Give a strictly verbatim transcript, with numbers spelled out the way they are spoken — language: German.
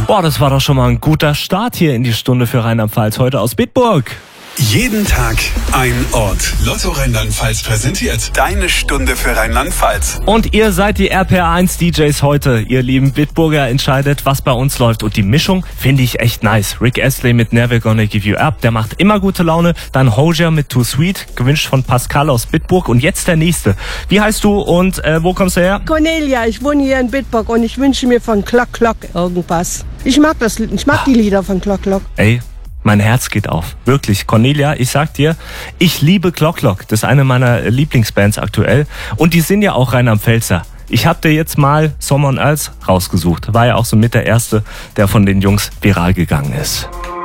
Boah, das war doch schon mal ein guter Start hier in die Stunde für Rheinland-Pfalz. Heute aus Bitburg. Jeden Tag ein Ort. Lotto Rheinland-Pfalz präsentiert deine Stunde für Rheinland-Pfalz. Und ihr seid die R P R eins D Js heute. Ihr lieben Bitburger entscheidet, was bei uns läuft. Und die Mischung finde ich echt nice. Rick Astley mit Never Gonna Give You Up, der macht immer gute Laune. Dann Hozier mit Too Sweet, gewünscht von Pascal aus Bitburg. Und jetzt der nächste. Wie heißt du und äh, wo kommst du her? Cornelia, ich wohne hier in Bitburg und ich wünsche mir von Clock Clock irgendwas. Ich mag das, ich mag die Lieder von Clock Clock. Ey, mein Herz geht auf. Wirklich. Cornelia, ich sag dir, ich liebe Clock Clock. Das ist eine meiner Lieblingsbands aktuell. Und die sind ja auch Rheinland-Pfälzer. Ich hab dir jetzt mal Someone Else rausgesucht. War ja auch so mit der erste, der von den Jungs viral gegangen ist.